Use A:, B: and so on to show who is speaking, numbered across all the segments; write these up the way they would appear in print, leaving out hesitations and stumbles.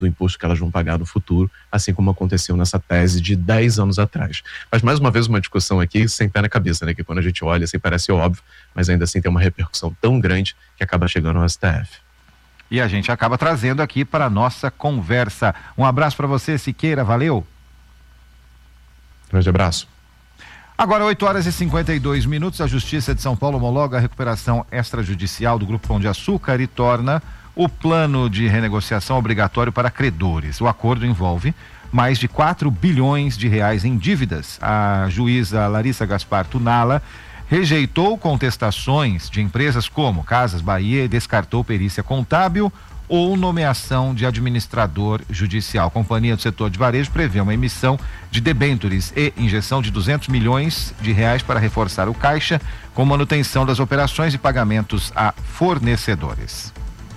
A: do imposto que elas vão pagar no futuro, assim como aconteceu nessa tese de 10 anos atrás. Mas, mais uma vez, uma discussão aqui sem pé na cabeça, né? Que quando a gente olha, assim, parece óbvio, mas ainda assim tem uma repercussão tão grande que acaba chegando ao STF.
B: E a gente acaba trazendo aqui para a nossa conversa. Um abraço para você, Siqueira, valeu.
A: Grande abraço.
B: Agora 8h52, a Justiça de São Paulo homologa a recuperação extrajudicial do Grupo Pão de Açúcar e torna o plano de renegociação obrigatório para credores. O acordo envolve mais de 4 bilhões de reais em dívidas. A juíza Larissa Gaspar Tunala rejeitou contestações de empresas como Casas Bahia e descartou perícia contábil ou nomeação de administrador judicial. A Companhia do Setor de Varejo prevê uma emissão de debêntures e injeção de 200 milhões de reais para reforçar o caixa com manutenção das operações e pagamentos a fornecedores.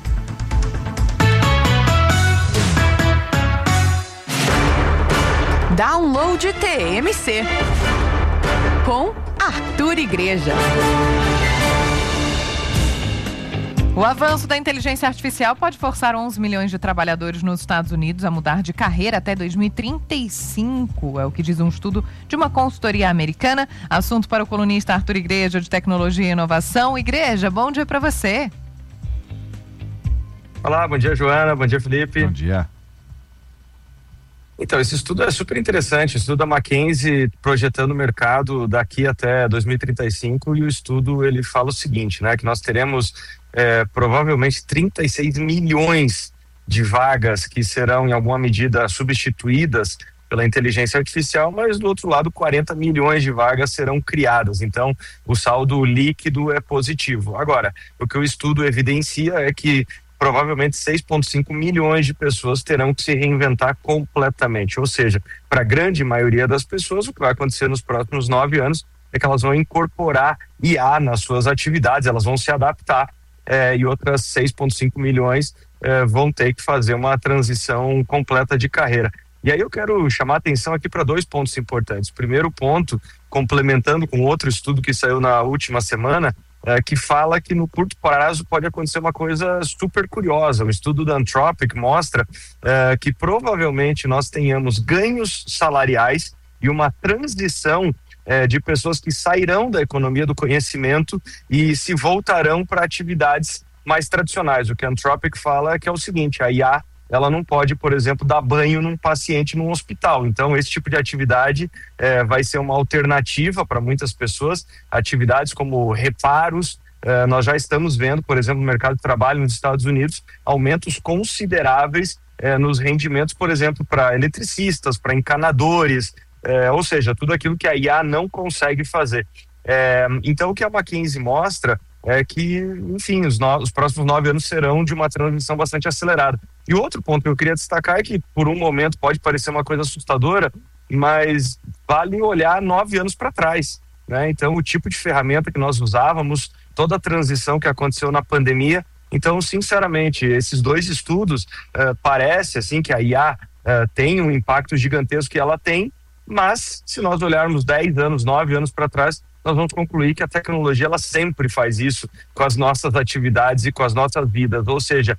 C: Download TMC com Arthur Igreja. O avanço da inteligência artificial pode forçar 11 milhões de trabalhadores nos Estados Unidos a mudar de carreira até 2035, é o que diz um estudo de uma consultoria americana. Assunto para o colunista Arthur Igreja, de Tecnologia e Inovação. Igreja, bom dia para você.
D: Olá, bom dia, Joana, bom dia, Felipe.
B: Bom dia.
D: Então, esse estudo é super interessante, o estudo da McKinsey projetando o mercado daqui até 2035, e o estudo ele fala o seguinte, né, que nós teremos provavelmente 36 milhões de vagas que serão em alguma medida substituídas pela inteligência artificial, mas do outro lado 40 milhões de vagas serão criadas, então o saldo líquido é positivo. Agora, o que o estudo evidencia é que provavelmente 6,5 milhões de pessoas terão que se reinventar completamente. Ou seja, para a grande maioria das pessoas, o que vai acontecer nos próximos 9 anos é que elas vão incorporar IA nas suas atividades, elas vão se adaptar, e outras 6,5 milhões vão ter que fazer uma transição completa de carreira. E aí eu quero chamar a atenção aqui para 2 pontos importantes. Primeiro ponto, complementando com outro estudo que saiu na última semana, que fala que no curto prazo pode acontecer uma coisa super curiosa. O estudo da Anthropic mostra que provavelmente nós tenhamos ganhos salariais e uma transição de pessoas que sairão da economia do conhecimento e se voltarão para atividades mais tradicionais. O que a Anthropic fala é que é o seguinte: a IA ela não pode, por exemplo, dar banho num paciente num hospital. Então, esse tipo de atividade vai ser uma alternativa para muitas pessoas. Atividades como reparos, nós já estamos vendo, por exemplo, no mercado de trabalho nos Estados Unidos, aumentos consideráveis nos rendimentos, por exemplo, para eletricistas, para encanadores, ou seja, tudo aquilo que a IA não consegue fazer. Então, o que a McKinsey mostra é que, enfim, os próximos 9 anos serão de uma transição bastante acelerada. E outro ponto que eu queria destacar é que, por um momento, pode parecer uma coisa assustadora, mas vale olhar 9 anos para trás, né? Então, o tipo de ferramenta que nós usávamos, toda a transição que aconteceu na pandemia. Então, sinceramente, esses 2 estudos, parece assim que a IA tem um impacto gigantesco que ela tem, mas se nós olharmos 10 anos, 9 anos para trás, nós vamos concluir que a tecnologia ela sempre faz isso com as nossas atividades e com as nossas vidas, ou seja,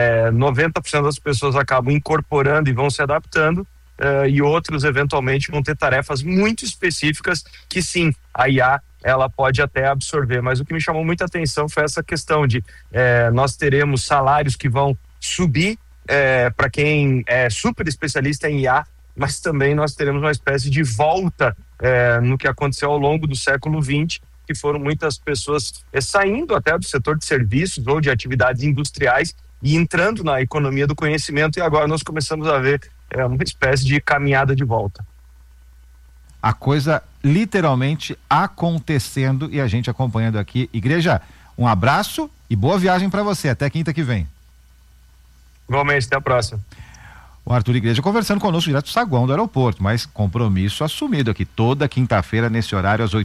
D: 90% das pessoas acabam incorporando e vão se adaptando, e outros eventualmente vão ter tarefas muito específicas que sim, a IA ela pode até absorver, mas o que me chamou muita atenção foi essa questão de nós teremos salários que vão subir para quem é super especialista em IA, mas também nós teremos uma espécie de volta no que aconteceu ao longo do século XX, que foram muitas pessoas saindo até do setor de serviços ou de atividades industriais e entrando na economia do conhecimento, e agora nós começamos a ver uma espécie de caminhada de volta.
B: A coisa literalmente acontecendo e a gente acompanhando aqui. Igreja, um abraço e boa viagem para você, até quinta que vem.
D: Igualmente, até a próxima.
B: O Arthur Igreja conversando conosco direto do saguão do aeroporto, mas compromisso assumido aqui toda quinta-feira nesse horário às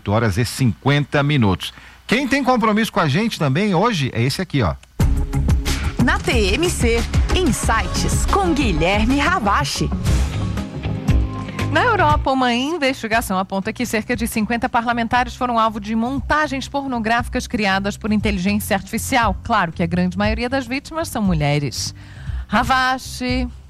B: 8h50. Quem tem compromisso com a gente também hoje é esse aqui, ó.
C: Na TMC, Insights com Guilherme Ravache. Na Europa, uma investigação aponta que cerca de 50 parlamentares foram alvo de montagens pornográficas criadas por inteligência artificial. Claro que a grande maioria das vítimas são mulheres. Ravache.